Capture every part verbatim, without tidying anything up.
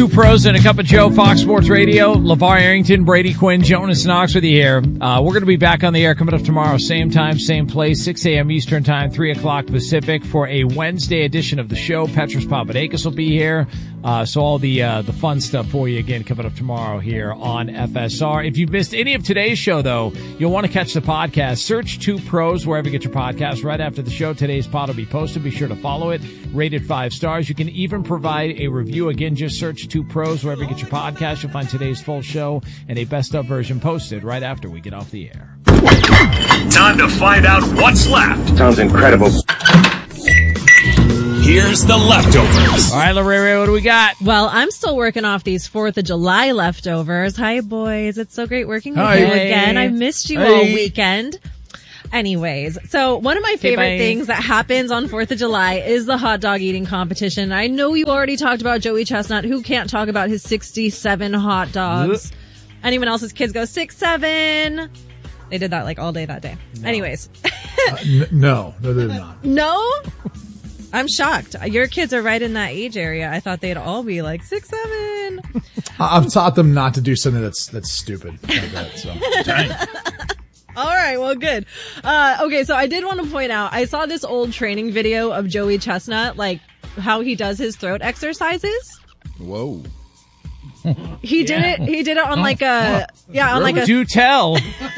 Two Pros and a Cup of Joe, Fox Sports Radio. LeVar Arrington, Brady Quinn, Jonas Knox with you here. Uh, we're going to be back on the air coming up tomorrow, same time, same place, six a.m. Eastern Time, three o'clock Pacific for a Wednesday edition of the show. Petros Papadakis will be here. Uh, so all the uh, the fun stuff for you again coming up tomorrow here on F S R. If you've missed any of today's show, though, you'll want to catch the podcast. Search Two Pros wherever you get your podcast. Right after the show, today's pod will be posted. Be sure to follow it. Rated five stars. You can even provide a review. Again, just search Two Pros wherever you get your podcast. You'll find today's full show and a best of version posted right after we get off the air. Time to find out what's left. Sounds incredible. Here's the leftovers. All right, Lorraine, what do we got? Well, I'm still working off these fourth of July leftovers. Hi, boys. It's so great working with Hi. you again. I missed you Hey. all weekend. Anyways, so one of my favorite bye. things that happens on fourth of July is the hot dog eating competition. I know you already talked about Joey Chestnut. Who can't talk about his sixty-seven hot dogs? Anyone else's kids go six, seven? They did that like all day that day. No. Anyways. uh, n- no, no, they're not. No? I'm shocked. Your kids are right in that age area. I thought they'd all be like six, seven. I've taught them not to do something that's that's stupid like that. So, dang. All right, well, good. Uh, okay, so I did want to point out, I saw this old training video of Joey Chestnut, like how he does his throat exercises. Whoa. He did it. He did it on like a yeah, on like a. Do tell.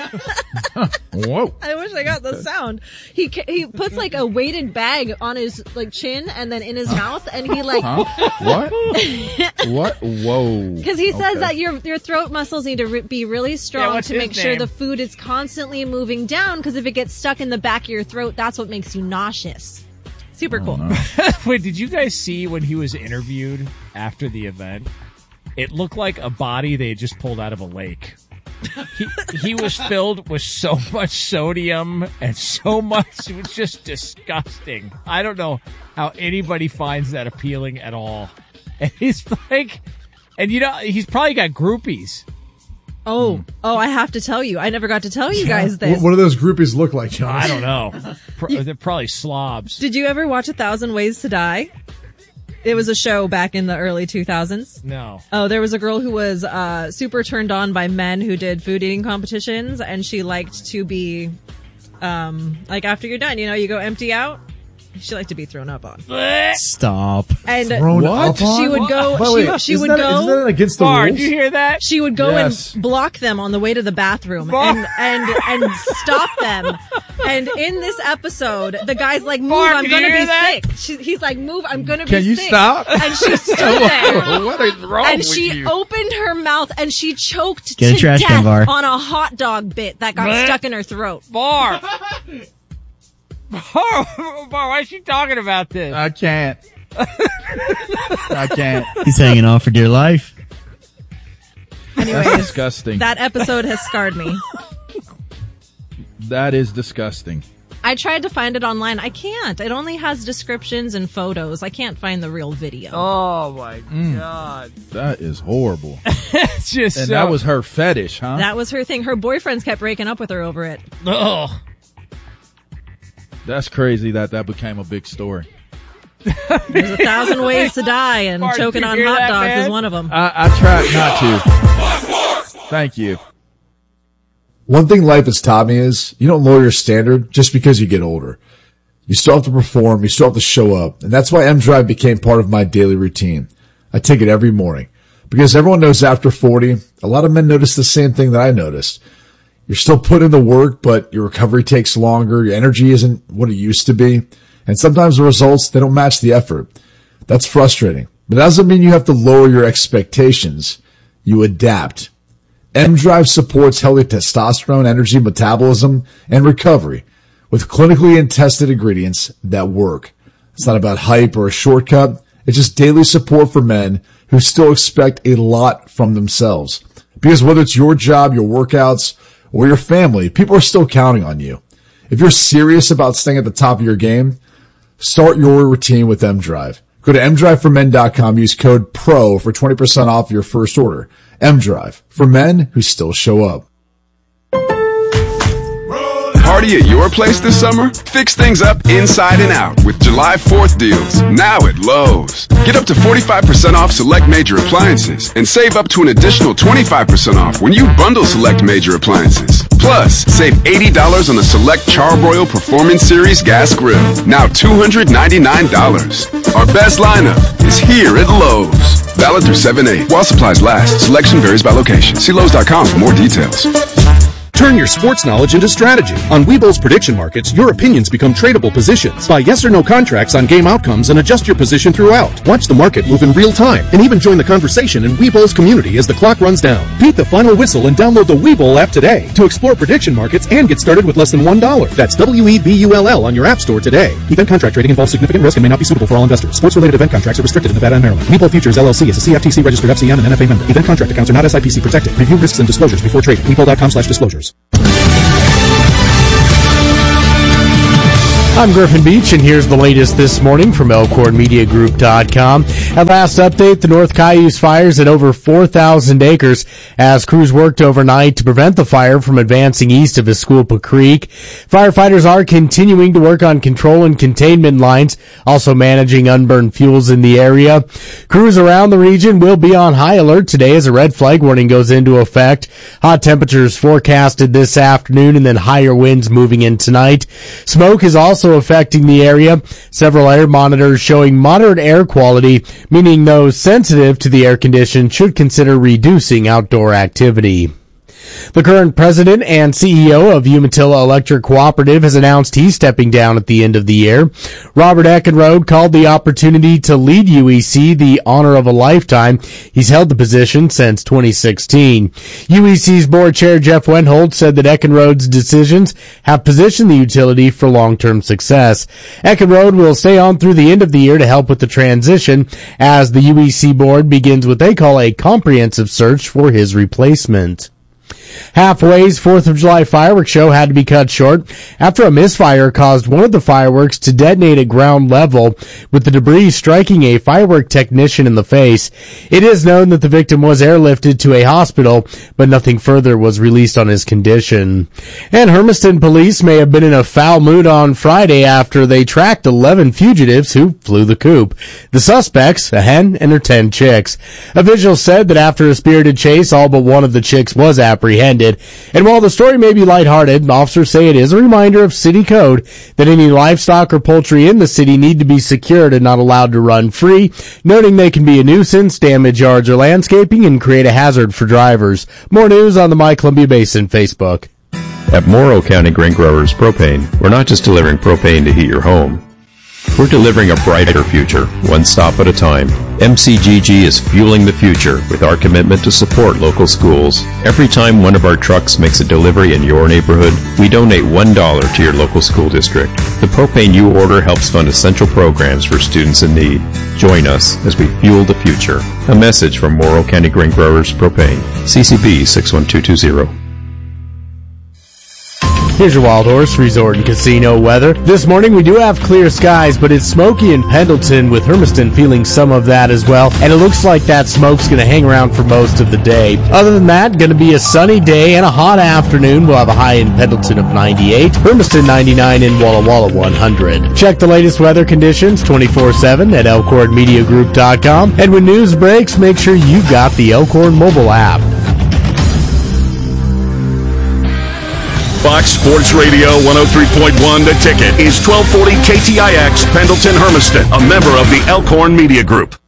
Whoa. I wish I got the sound. He he puts like a weighted bag on his like chin and then in his mouth, and he like Huh? What? What? Whoa. because he says Okay. that your your throat muscles need to re- be really strong what's to his make sure name? the food is constantly moving down. Because if it gets stuck in the back of your throat, that's what makes you nauseous. Super cool. no. Wait, did you guys see when he was interviewed after the event? It looked like a body they had just pulled out of a lake. He he was filled with so much sodium and so much, it was just disgusting. I don't know how anybody finds that appealing at all. And he's like, and you know, he's probably got groupies. Oh, oh! I have to tell you, I never got to tell you guys this. What, what do those groupies look like, John? I don't know. Pro- they're probably slobs. Did you ever watch A Thousand Ways to Die? It was a show back in the early two thousands. No. Oh, there was a girl who was uh super turned on by men who did food eating competitions, and she liked to be, um, like after you're done, you know, you go empty out. She liked to be thrown up on. Stop. And Thrown What? up on? she would go. Wait, she wait, she isn't would that, go. Isn't that against the Bar, rules? did you hear that? She would go Yes. and block them on the way to the bathroom Bar. and, and and stop them. And in this episode, the guy's like, "Move, Bar, I'm can gonna you be hear that? sick." She, he's like, "Move, I'm gonna Can be you sick." stop? And she stood there. What is wrong And with she you? opened her mouth and she choked Get a to trash death can, Var. on a hot dog bit that got Bleh. stuck in her throat. Bar. Bar, Bar, why is she talking about this? I can't. I can't. He's hanging on for dear life. That's Anyways, disgusting. that episode has scarred me. That is disgusting. I tried to find it online. I can't. It only has descriptions and photos. I can't find the real video. Oh my god. That is horrible. It's just And so, that was her fetish, huh? That was her thing. Her boyfriends kept breaking up with her over it. ugh. That's crazy that that became a big story. There's a thousand ways to die, and Bart, choking did you on hear hot that, dogs man? is one of them. I, I tried not to. Thank you. One thing life has taught me is you don't lower your standard just because you get older. You still have to perform. You still have to show up. And that's why M-Drive became part of my daily routine. I take it every morning because everyone knows after forty, a lot of men notice the same thing that I noticed. You're still putting in the work, but your recovery takes longer. Your energy isn't what it used to be. And sometimes the results, they don't match the effort. That's frustrating. But that doesn't mean you have to lower your expectations. You adapt. M-Drive supports healthy testosterone, energy, metabolism, and recovery with clinically and tested ingredients that work. It's not about hype or a shortcut. It's just daily support for men who still expect a lot from themselves. Because whether it's your job, your workouts, or your family, people are still counting on you. If you're serious about staying at the top of your game, start your routine with M-Drive. Go to m drive for men dot com. Use code PRO for twenty percent off your first order. M-Drive, for men who still show up. party at your place this summer? Fix things up inside and out with July fourth deals, now at Lowe's. Get up to forty-five percent off select major appliances and save up to an additional twenty-five percent off when you bundle select major appliances. Plus, save eighty dollars on the select Charbroil Performance Series gas grill, now two hundred ninety-nine dollars. Our best lineup is here at Lowe's. Valid through seven eight. While supplies last, selection varies by location. See Lowe's dot com for more details. Turn your sports knowledge into strategy. On Webull's prediction markets, your opinions become tradable positions. Buy yes or no contracts on game outcomes and adjust your position throughout. Watch the market move in real time and even join the conversation in Webull's community as the clock runs down. Beat the final whistle and download the Webull app today to explore prediction markets and get started with less than one dollar. That's W E B U L L on your app store today. Event contract trading involves significant risk and may not be suitable for all investors. Sports-related event contracts are restricted in Nevada and Maryland. Webull Futures L L C is a C F T C registered F C M and N F A member. Event contract accounts are not S I P C protected. Review risks and disclosures before trading. Webull dot com slash disclosures. I'm Griffin Beach, and here's the latest this morning from Elkhorn Media Group dot com. At last update, the North Cayuse fires at over four thousand acres as crews worked overnight to prevent the fire from advancing east of Esculpa Creek. Firefighters are continuing to work on control and containment lines, also managing unburned fuels in the area. Crews around the region will be on high alert today as a red flag warning goes into effect. Hot temperatures forecasted this afternoon and then higher winds moving in tonight. Smoke is also affecting the area. Several air monitors showing moderate air quality, meaning those sensitive to the air condition should consider reducing outdoor activity. The current president and C E O of Umatilla Electric Cooperative has announced he's stepping down at the end of the year. Robert Eckenrode called the opportunity to lead U E C the honor of a lifetime. He's held the position since twenty sixteen. U E C's board chair Jeff Wendholt said that Eckenrode's decisions have positioned the utility for long-term success. Eckenrode will stay on through the end of the year to help with the transition as the U E C board begins what they call a comprehensive search for his replacement. Halfway's fourth of July fireworks show had to be cut short after a misfire caused one of the fireworks to detonate at ground level, with the debris striking a firework technician in the face. It is known that the victim was airlifted to a hospital, but nothing further was released on his condition. And Hermiston police may have been in a foul mood on Friday after they tracked eleven fugitives who flew the coop. The suspects, a hen and her ten chicks. Officials said that after a spirited chase, all but one of the chicks was apprehended. And while the story may be lighthearted, officers say it is a reminder of city code that any livestock or poultry in the city need to be secured and not allowed to run free, noting they can be a nuisance, damage yards or landscaping, and create a hazard for drivers. More news on the My Columbia Basin Facebook. At Morrow County Grain Growers Propane, we're not just delivering propane to heat your home. We're delivering a brighter future, one stop at a time. M C G G is fueling the future with our commitment to support local schools. Every time one of our trucks makes a delivery in your neighborhood, we donate one dollar to your local school district. The propane you order helps fund essential programs for students in need. Join us as we fuel the future. A message from Morrow County Grain Growers Propane. C C B six one two two zero. Here's your Wild Horse Resort and Casino weather. This morning we do have clear skies, but it's smoky in Pendleton, with Hermiston feeling some of that as well. And it looks like that smoke's going to hang around for most of the day. Other than that, going to be a sunny day and a hot afternoon. We'll have a high in Pendleton of ninety-eight, Hermiston ninety-nine, and Walla Walla one hundred. Check the latest weather conditions twenty-four seven at Elkhorn Media Group dot com. And when news breaks, make sure you've got the Elkhorn mobile app. Fox Sports Radio one oh three point one The Ticket is twelve forty K T I X Pendleton Hermiston, a member of the Elkhorn Media Group.